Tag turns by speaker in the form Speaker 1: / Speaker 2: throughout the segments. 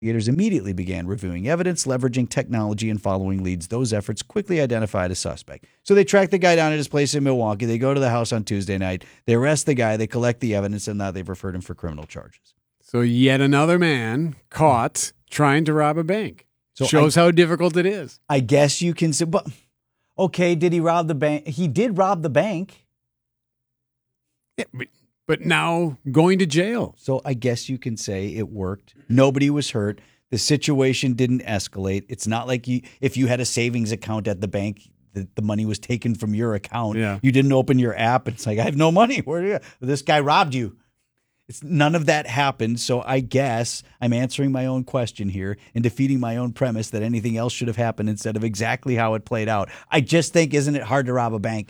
Speaker 1: Investigators immediately began reviewing evidence, leveraging technology, and following leads. Those efforts quickly identified a suspect. So they track the guy down at his place in Milwaukee. They go to the house on Tuesday night. They arrest the guy. They collect the evidence, and now they've referred him for criminal charges.
Speaker 2: So yet another man caught trying to rob a bank.
Speaker 1: So
Speaker 2: Shows how difficult it is.
Speaker 1: I guess you can say, but okay, did he rob the bank? He did rob the bank.
Speaker 2: Yeah, but now going to jail.
Speaker 1: So I guess you can say it worked. Nobody was hurt. The situation didn't escalate. It's not like if you had a savings account at the bank, the money was taken from your account.
Speaker 2: Yeah.
Speaker 1: You didn't open your app. It's like, I have no money. Where are you? This guy robbed you. None of that happened. So I guess I'm answering my own question here and defeating my own premise that anything else should have happened instead of exactly how it played out. I just think, isn't it hard to rob a bank?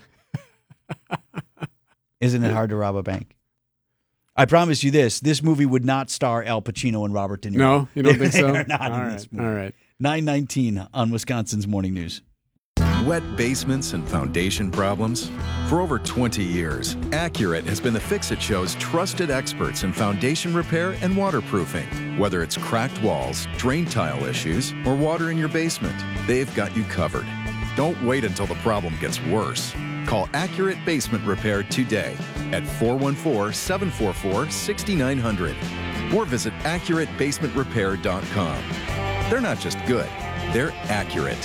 Speaker 1: Isn't it hard to rob a bank? I promise you this movie would not star Al Pacino and Robert De Niro.
Speaker 2: No, you don't think so?
Speaker 1: They're not in this movie.
Speaker 2: All right.
Speaker 1: 9:19 on Wisconsin's Morning News.
Speaker 3: Wet basements and foundation problems? For over 20 years, Accurate has been the Fix-It Show's trusted experts in foundation repair and waterproofing. Whether it's cracked walls, drain tile issues, or water in your basement, they've got you covered. Don't wait until the problem gets worse. Call Accurate Basement Repair today at 414-744-6900 or visit AccurateBasementRepair.com. They're not just good, they're accurate.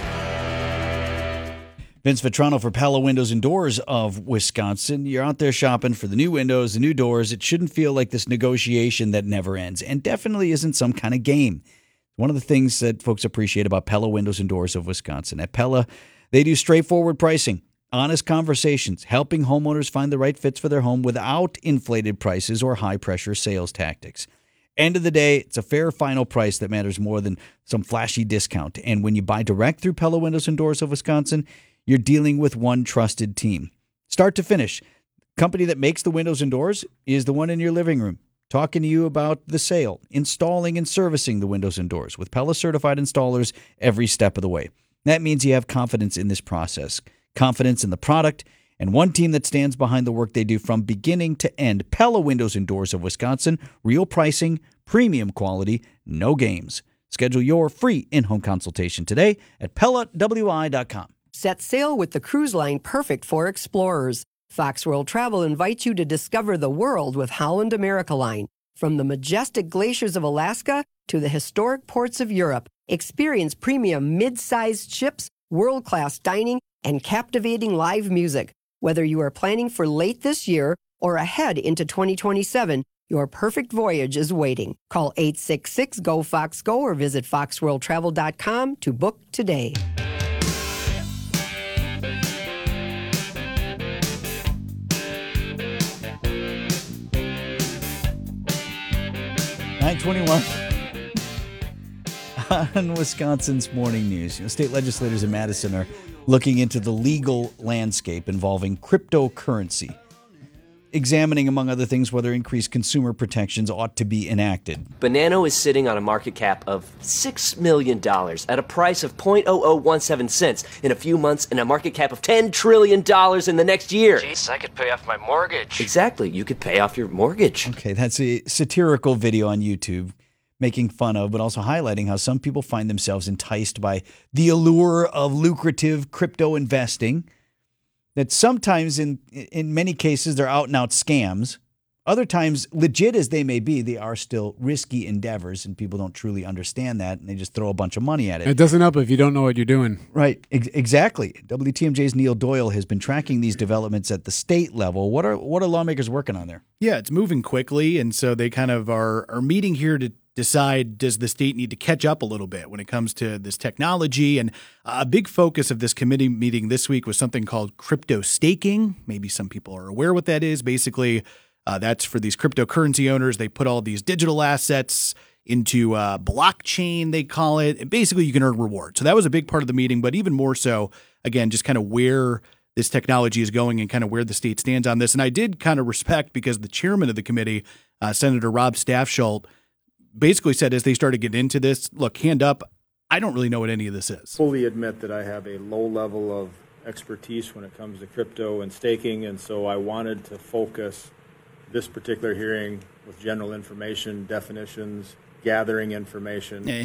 Speaker 1: Vince Vitrano for Pella Windows and Doors of Wisconsin. You're out there shopping for the new windows, the new doors. It shouldn't feel like this negotiation that never ends, and definitely isn't some kind of game. One of the things that folks appreciate about Pella Windows and Doors of Wisconsin. At Pella, they do straightforward pricing, honest conversations, helping homeowners find the right fits for their home without inflated prices or high-pressure sales tactics. End of the day, it's a fair final price that matters more than some flashy discount. And when you buy direct through Pella Windows and Doors of Wisconsin, you're dealing with one trusted team. Start to finish, the company that makes the windows and doors is the one in your living room, talking to you about the sale, installing and servicing the windows and doors with Pella certified installers every step of the way. That means you have confidence in this process, confidence in the product, and one team that stands behind the work they do from beginning to end. Pella Windows and Doors of Wisconsin, real pricing, premium quality, no games. Schedule your free in-home consultation today at PellaWI.com.
Speaker 4: Set sail with the cruise line perfect for explorers. Fox World Travel invites you to discover the world with Holland America Line. From the majestic glaciers of Alaska to the historic ports of Europe, experience premium mid-sized ships, world-class dining, and captivating live music. Whether you are planning for late this year or ahead into 2027, your perfect voyage is waiting. Call 866-GO-FOX-GO or visit foxworldtravel.com to book today.
Speaker 1: On Wisconsin's Morning News. State legislators in Madison are looking into the legal landscape involving cryptocurrency, examining, among other things, whether increased consumer protections ought to be enacted.
Speaker 5: Bonanno is sitting on a market cap of $6 million at a price of 0.0017 cents in a few months and a market cap of $10 trillion in the next year.
Speaker 6: Jeez, I could pay off my mortgage.
Speaker 5: Exactly. You could pay off your mortgage.
Speaker 1: Okay, that's a satirical video on YouTube making fun of, but also highlighting how some people find themselves enticed by the allure of lucrative crypto investing, that sometimes, in many cases, they're out-and-out scams. Other times, legit as they may be, they are still risky endeavors, and people don't truly understand that, and they just throw a bunch of money at it.
Speaker 2: It doesn't help if you don't know what you're doing.
Speaker 1: Right, exactly. WTMJ's Neil Doyle has been tracking these developments at the state level. What are lawmakers working on there?
Speaker 7: Yeah, it's moving quickly, and so they kind of are meeting here to decide, does the state need to catch up a little bit when it comes to this technology? And a big focus of this committee meeting this week was something called crypto staking. Maybe some people are aware what that is. Basically, that's for these cryptocurrency owners. They put all these digital assets into blockchain, they call it. And basically, you can earn rewards. So that was a big part of the meeting, but even more so, again, just kind of where this technology is going and kind of where the state stands on this. And I did kind of respect, because the chairman of the committee, Senator Rob Staffschult, basically said as they started getting into this, look, hand up, I don't really know what any of this is.
Speaker 8: Fully admit that I have a low level of expertise when it comes to crypto and staking, and so I wanted to focus this particular hearing with general information, definitions, gathering information.